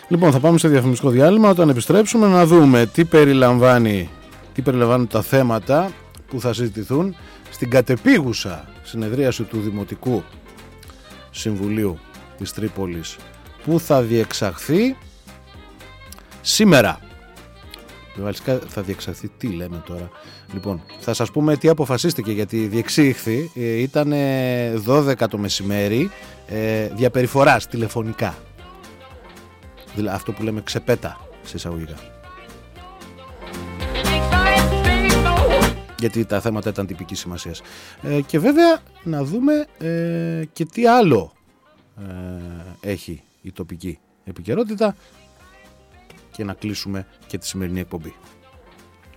Λοιπόν, θα πάμε σε διαφημιστικό διάλειμμα. Όταν επιστρέψουμε να δούμε τι περιλαμβάνουν τα θέματα που θα συζητηθούν στην κατεπίγουσα συνεδρίαση του Δημοτικού Συμβουλίου της Τρίπολης που θα διεξαχθεί σήμερα. Βασικά θα διεξαχθεί, τι λέμε τώρα. Λοιπόν, θα σας πούμε τι αποφασίστηκε, γιατί διεξήχθη, ήταν 12 το μεσημέρι, διαπεριφοράς τηλεφωνικά. Δηλαδή αυτό που λέμε ξεπέτα σε εισαγωγικά. Γιατί τα θέματα ήταν τυπικής σημασίας. Και βέβαια να δούμε και τι άλλο έχει η τοπική επικαιρότητα και να κλείσουμε και τη σημερινή εκπομπή.